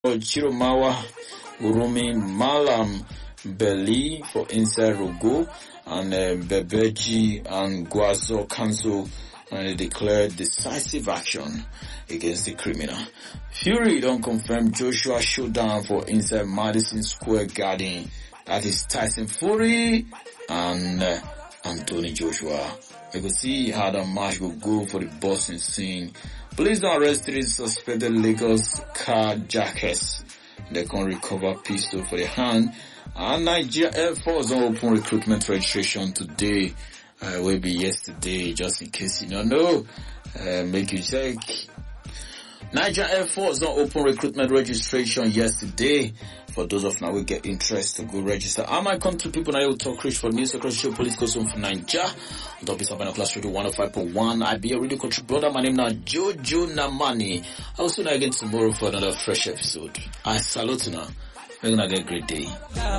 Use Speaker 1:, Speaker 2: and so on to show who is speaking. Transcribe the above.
Speaker 1: Chiromawa, Urumi Malam Beli for inside Rogo, and Bebeji and Guaso Council declared decisive action against the criminal. Fury don't confirm Joshua showdown for inside Madison Square Garden. That is Tyson Fury and Anthony Joshua. We will see how the match will go for the boxing scene. Police don't arrest 3 suspected Lagos carjackers. They can recover pistol for the hand. And Nigeria Air Force don't open recruitment registration today. Will be yesterday, just in case you don't know. Make you check. Nigeria Air Force don't open recruitment registration yesterday. For those of now we get interest to go register. I might come to people now will talk rich for news across show political zone for Nigeria. On top of Sabana Class Radio 105.1. I be a radio country brother. My name now Jojo Namani. I will see you again tomorrow for another fresh episode. I salute you now. We're gonna get a great day.